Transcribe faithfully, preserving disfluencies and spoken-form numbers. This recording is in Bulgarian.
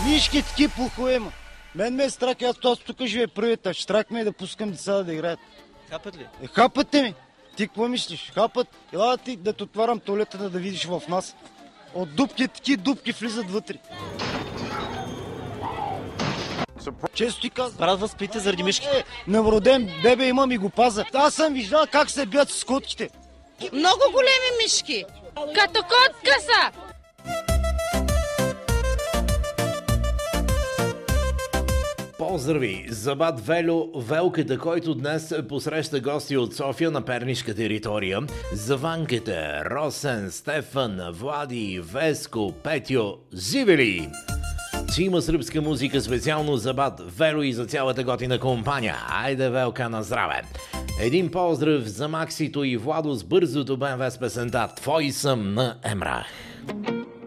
Мишки таки плохове има. Мен ме е страх, аз този тук живее първият, страх ме е да пускам деца да играят. Хапат ли? Е, хапате ми. Ти какво мислиш? Хапат. Ела ти да те отварям туалетата да видиш в нас. От дупки, таки дупки влизат вътре. Често ти казвам. Брат възпитите заради мишки. Е, новороден бебе имам и го паза. Аз съм виждал как се бият с котките. Много големи мишки. Като котка са. Поздрави за бат Велю Велката, който днес посреща гости от София на пернишка територия. За Ванката, Росен, Стефан, Влади, Веско, Петьо, живели! Че има сръбска музика специално за бат Велю и за цялата готина компания. Айде, Велка, на здраве! Един поздрав за Максито и Владо с бързото БМВ с песента "Твой съм" на Емрах.